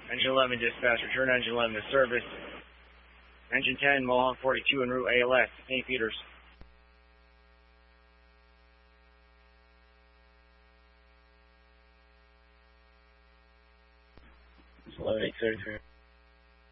Engine 11 dispatch, return engine 11 to service. Engine 10, Mohawk 42 en route ALS, St. Peters. It's 11-833.